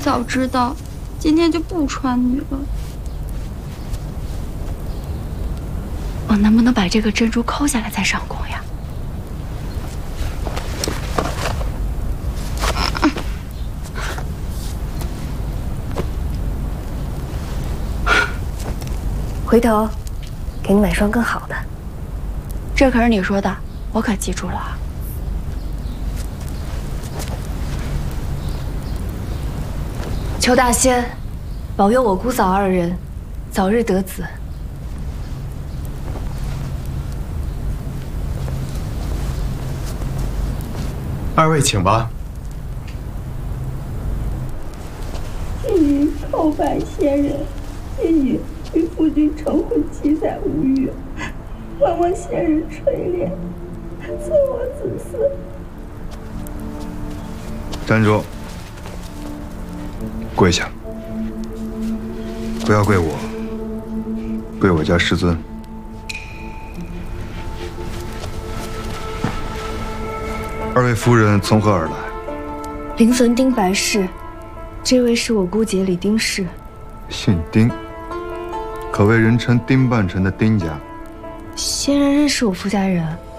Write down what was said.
早知道，今天就不穿女了。 我能不能把这个珍珠抠下来再上供呀？ 回头给你买双更好的。 这可是你说的，我可记住了啊。求大仙保佑我姑嫂二人早日得子。 二位请吧。 妓女叩拜仙人，妓女与夫君成婚7载无育，望仙人垂怜，赐我子嗣。 站住！跪下！不要跪我，跪我家师尊。二位夫人从何而来？ 灵魂丁白氏，这位是我姑姐李丁氏。 姓丁，可谓人称丁半城的丁家。 仙人认识我夫家人？